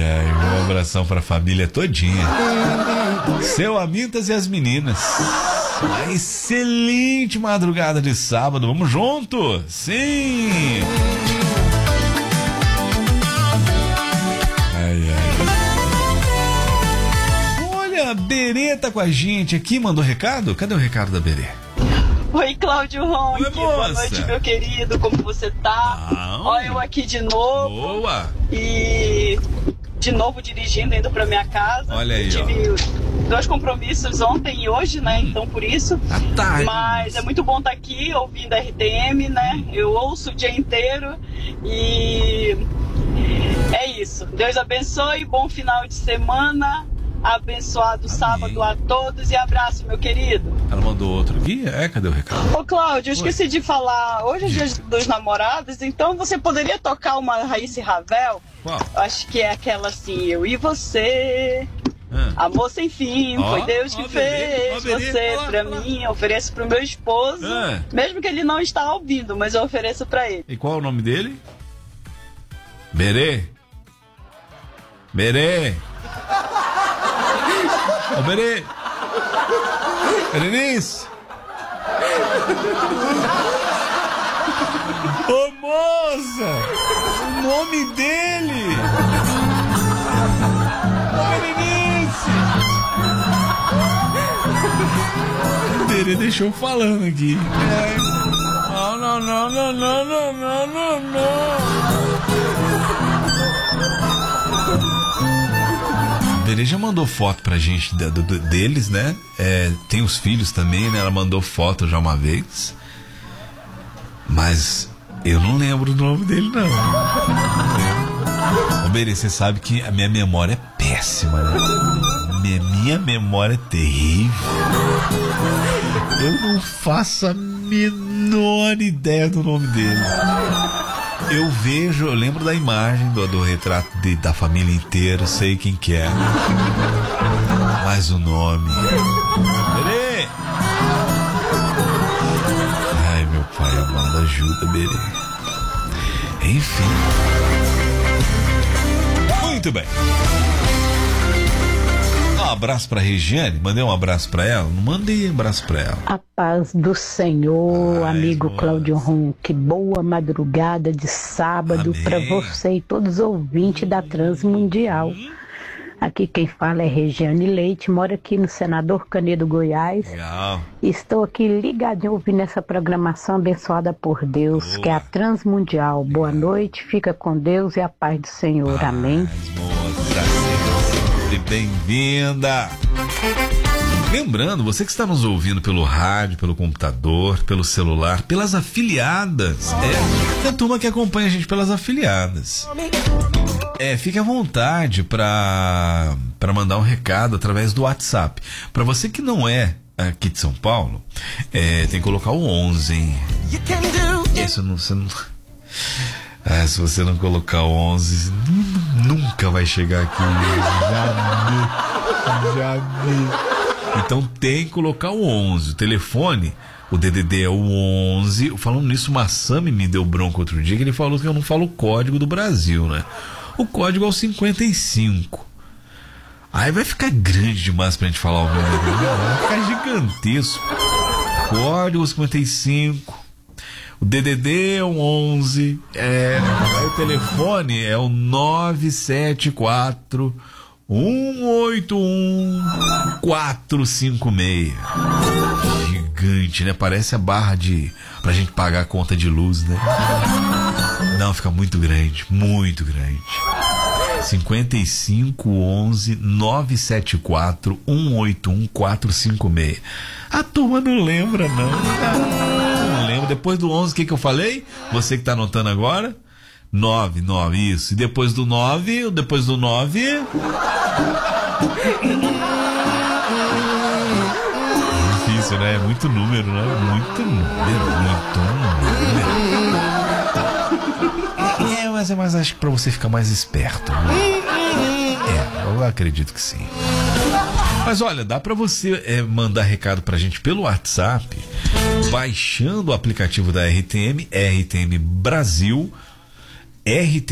Um abração pra família todinha. Seu Amintas e as meninas. Uma excelente madrugada de sábado. Vamos junto? Sim! Olha, a Berê tá com a gente aqui, mandou recado? Cadê o recado da Berê? Oi, Cláudio Ronque. Boa noite, meu querido. Como você tá? Olha, eu aqui de novo. Boa! E de novo dirigindo, indo pra minha casa. Olha aí, tive 2 compromissos ontem e hoje, né? Então por isso. Mas é muito bom estar aqui ouvindo a RTM, né? Eu ouço o dia inteiro e é isso. Deus abençoe, bom final de semana. Abençoado sábado a todos e abraço, meu querido. Ela mandou outro aqui? Cadê o recado? Ô, Cláudio, eu esqueci de falar. Hoje é dia dos namorados, então você poderia tocar uma Raíssa e Ravel? Qual? Acho que é aquela assim, eu e você. Amor sem fim, foi Deus que fez você pra mim, ofereço pro meu esposo, mesmo que ele não está ouvindo, mas eu ofereço pra ele. E qual é o nome dele? Berê? Berê? Ô, Berê! Berenice! Ô, moça! O nome dele! Ô, Berenice! Berê deixou falando aqui. Berê já mandou foto pra gente deles, né? Tem os filhos também, né? Ela mandou foto já uma vez. Mas eu não lembro o nome dele, não. Ô, Berê, você sabe que a minha memória é péssima, né? Minha memória é terrível. Eu não faço a menor ideia do nome dele. Eu lembro da imagem do retrato da família inteira, sei quem que é. Mas o nome. Berê! Ai, meu pai amado, ajuda, Berê. Enfim. Muito bem. Um abraço pra Regiane. Mandei um abraço pra ela? Não mandei um abraço pra ela. A paz do Senhor, amigo Cláudio Ronque. Boa madrugada de sábado para você e todos os ouvintes da Transmundial. Aqui quem fala é Regiane Leite, moro aqui no Senador Canedo, Goiás. Legal. Estou aqui ligadinho ouvindo essa programação abençoada por Deus, que é a Transmundial. Boa noite, fica com Deus e a paz do Senhor. Amém. Bem-vinda. Lembrando, você que está nos ouvindo pelo rádio, pelo computador, pelo celular, pelas afiliadas, tem a turma que acompanha a gente pelas afiliadas. Fique à vontade para mandar um recado através do WhatsApp. Para você que não é aqui de São Paulo, tem que colocar o 11, hein? Se você não colocar o 11, nunca vai chegar aqui. Já vi. Então tem que colocar o 11. O telefone, o DDD é o 11. Falando nisso, o Massami me deu bronca outro dia, que ele falou que eu não falo o código do Brasil, né? O código é o 55. Aí vai ficar grande demais pra gente falar o número. Vai ficar gigantesco. Código 55. O DDD é o 11, aí o telefone é o 974 181 456. Gigante, né? Parece a barra pra gente pagar a conta de luz, né? Não, fica muito grande, muito grande. 5511 974 181 456. A turma não lembra, não. Não lembro. Depois do 11, o que eu falei? Você que tá anotando agora? 9, isso. E depois do 9? Difícil, né? É muito número, né? Muito número. Mas acho que pra você ficar mais esperto, né? Eu acredito que sim. Mas olha, dá pra você mandar recado pra gente pelo WhatsApp, baixando o aplicativo da RTM Brasil,